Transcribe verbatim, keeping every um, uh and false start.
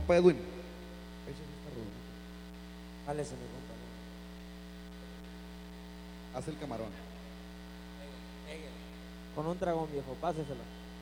Compa Edwin. Ese sí está rudo. Jálese, mi compa. Haz el camarón. Con un dragón, viejo, páseselo.